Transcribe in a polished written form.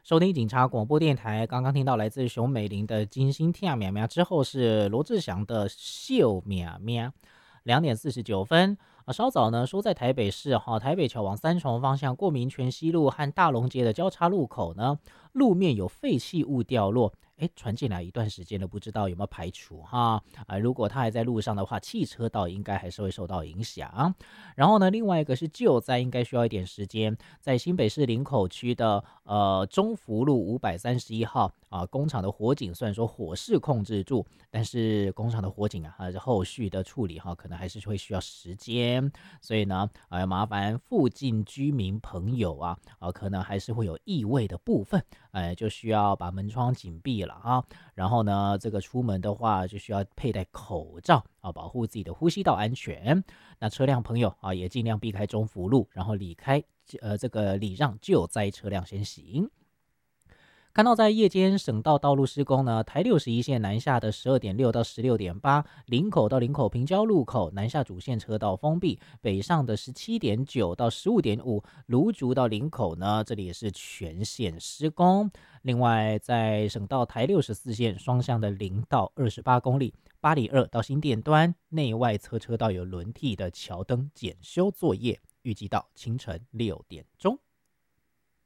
收听警察广播电台，刚刚听到来自熊美玲的《金星跳喵喵》，之后是罗志祥的《秀喵喵》。2点49分稍早呢说在台北市台北桥往三重方向过民权西路和大龙街的交叉路口呢，路面有废弃物掉落。传进来一段时间了，不知道有没有排除如果它还在路上的话，汽车道应该还是会受到影响。然后呢，另外一个是救灾，应该需要一点时间，在新北市林口区的中福路531号工厂的火警，虽然说火势控制住，但是工厂的火警后续的处理可能还是会需要时间，所以呢麻烦附近居民朋友可能还是会有异味的部分，就需要把门窗紧闭了然后呢，这个出门的话就需要佩戴口罩保护自己的呼吸道安全。那车辆朋友也尽量避开中福路，然后离开这个礼让救灾车辆先行。看到在夜间省道道路施工呢，台61线南下的12.6到16.8，林口到林口平交路口南下主线车道封闭，北上的17.9到15.5，芦竹到林口呢，这里也是全线施工。另外，在省道台64线双向的0到28公里，802到新店端内外侧车道有轮替的桥灯检修作业，预计到清晨6点钟。